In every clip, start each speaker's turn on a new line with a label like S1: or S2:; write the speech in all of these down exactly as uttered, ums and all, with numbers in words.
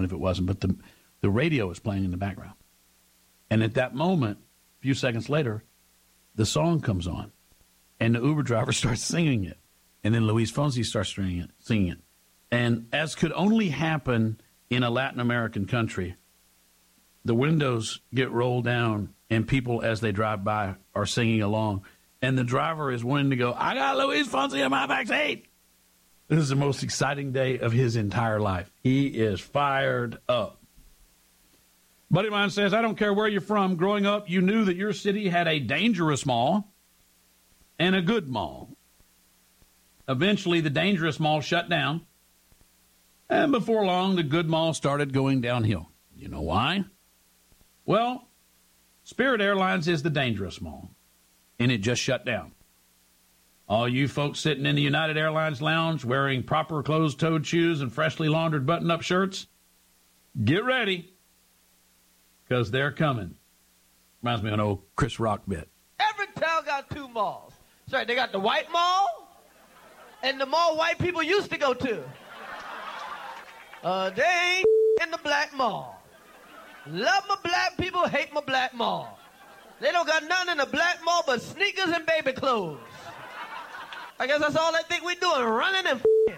S1: if it wasn't, but the, the radio was playing in the background. And at that moment, a few seconds later, the song comes on, and the Uber driver starts singing it. And then Luis Fonsi starts singing it, singing it. And as could only happen in a Latin American country, the windows get rolled down, and people, as they drive by, are singing along. And the driver is wanting to go, I got Luis Fonsi in my backseat. This is the most exciting day of his entire life. He is fired up. Buddy of mine says, I don't care where you're from. Growing up, you knew that your city had a dangerous mall and a good mall. Eventually, the dangerous mall shut down. And before long, the good mall started going downhill. You know why? Well, Spirit Airlines is the dangerous mall, and it just shut down. All you folks sitting in the United Airlines lounge wearing proper closed-toed shoes and freshly laundered button-up shirts, get ready, because they're coming. Reminds me of an old Chris Rock bit.
S2: Every town got two malls. That's right, they got the white mall and the mall white people used to go to. Uh, they ain't in the black mall. Love my black people, hate my black mall. They don't got nothing in the black mall but sneakers and baby clothes. I guess that's all they think we doing, running and f***ing.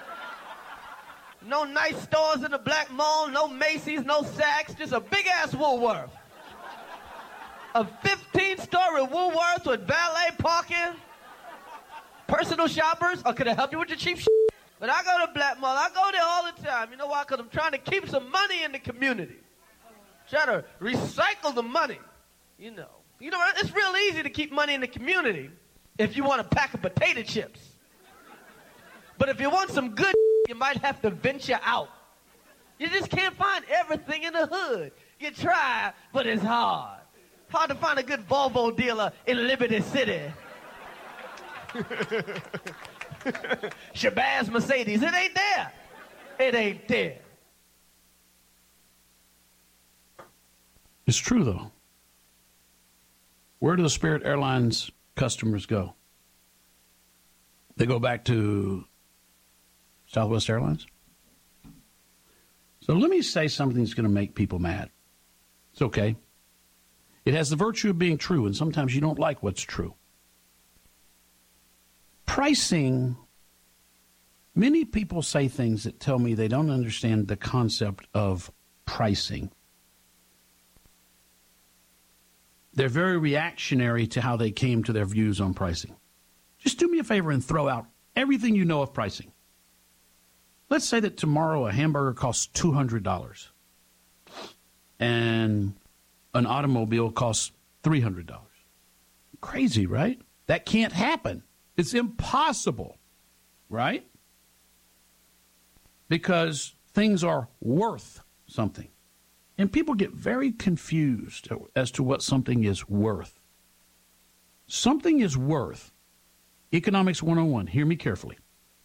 S2: No nice stores in the black mall, no Macy's, no Saks, just a big-ass Woolworth. A fifteen-story Woolworth with valet parking, personal shoppers. Oh, could I help you with your cheap shit? But I go to Black Mall. I go there all the time. You know why? Because I'm trying to keep some money in the community. Try to recycle the money. You know. You know, it's real easy to keep money in the community if you want a pack of potato chips. But if you want some good, you might have to venture out. You just can't find everything in the hood. You try, but it's hard. Hard to find a good Volvo dealer in Liberty City. Shabazz Mercedes, it ain't there. It ain't there.
S1: It's true, though. Where do the Spirit Airlines customers go? They go back to Southwest Airlines? So let me say something that's going to make people mad. It's okay. It has the virtue of being true, and sometimes you don't like what's true. Pricing, many people say things that tell me they don't understand the concept of pricing. They're very reactionary to how they came to their views on pricing. Just do me a favor and throw out everything you know of pricing. Let's say that tomorrow a hamburger costs two hundred dollars and an automobile costs three hundred dollars. Crazy, right? That can't happen. It's impossible, right? Because things are worth something. And people get very confused as to what something is worth. Something is worth, Economics one oh one, hear me carefully.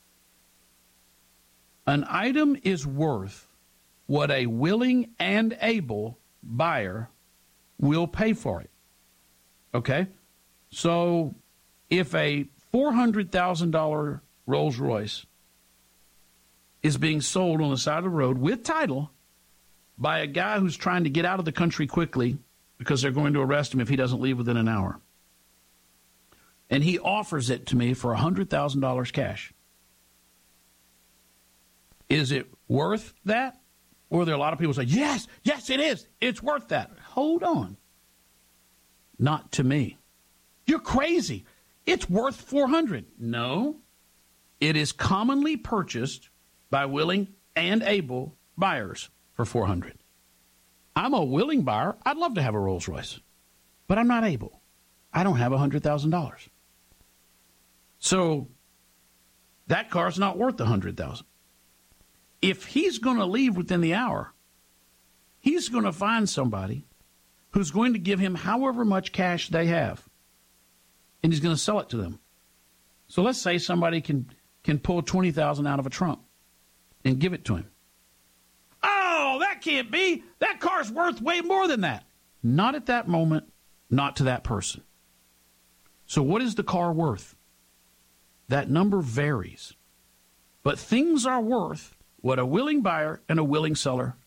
S1: An item is worth what a willing and able buyer will pay for it. Okay? So if a four hundred thousand dollars Rolls Royce is being sold on the side of the road with title by a guy who's trying to get out of the country quickly because they're going to arrest him if he doesn't leave within an hour, and he offers it to me for one hundred thousand dollars cash, is it worth that? Or are there a lot of people say, yes, yes, it is. It's worth that. Hold on. Not to me. You're crazy. It's worth four hundred dollars. No. It is commonly purchased by willing and able buyers for four hundred dollars. I'm a willing buyer. I'd love to have a Rolls Royce, but I'm not able. I don't have one hundred thousand dollars. So that car's not worth one hundred thousand dollars. If he's going to leave within the hour, he's going to find somebody who's going to give him however much cash they have, and he's going to sell it to them. So let's say somebody can, can pull twenty thousand dollars out of a trunk and give it to him. Oh, that can't be. That car's worth way more than that. Not at that moment, not to that person. So what is the car worth? That number varies. But things are worth what a willing buyer and a willing seller